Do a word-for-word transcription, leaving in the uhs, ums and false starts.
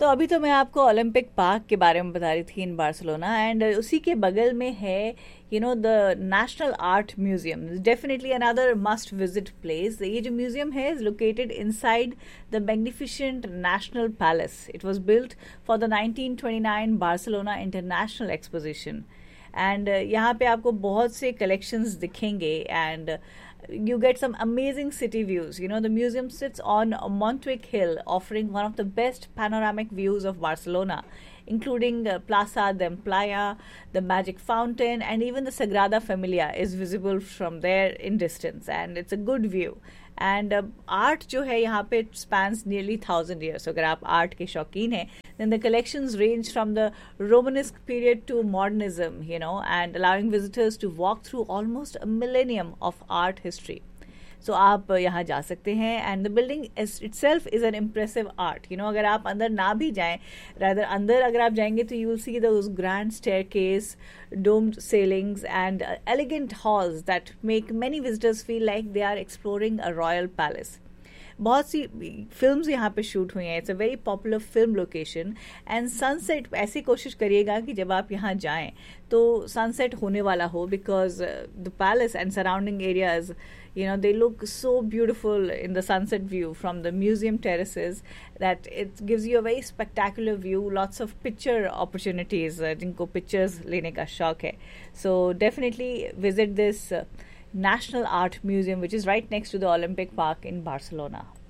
तो अभी तो मैं आपको ओलंपिक पार्क के बारे में बता रही थी इन बार्सिलोना, एंड उसी के बगल में है you know the national art museum, definitely another must visit place. ये जो म्यूजियम है is located inside the magnificent national palace. It was built for the nineteen twenty nine Barcelona international exposition. And यहाँ पे आपको बहुत से collections दिखेंगे, and you get some amazing city views. You know, the museum sits on Montjuic Hill, offering one of the best panoramic views of Barcelona, including uh, Plaza de Playa, the Magic Fountain, and even the Sagrada Familia is visible from there in distance, and it's a good view. And uh, art जो है यहाँ पे spans nearly thousand years. So अगर आप art के शौकीन हैं, then the collections range from the Romanesque period to modernism, you know, and allowing visitors to walk through almost a millennium of art history. So so, आप यहाँ जा सकते हैं, and the building itself is an impressive art. You know, अगर आप अंदर ना भी जाएं, रादर अंदर अगर आप जाएंगे तो you will see those grand staircase, domed ceilings, and uh, elegant halls that make many visitors feel like they are exploring a royal palace. बहुत सी फिल्म्स यहाँ पे शूट हुई हैं. It's a very popular film location. And sunset ऐसी कोशिश करिएगा कि जब आप यहाँ जाएं तो सनसेट होने वाला हो, because the palace and surrounding areas, you know, they look so beautiful in the sunset view from the museum terraces that it gives you a very spectacular view. Lots of picture opportunities uh, jinko pictures lene ka shauk hai. So definitely visit this uh, National Art Museum, which is right next to the Olympic Park in Barcelona.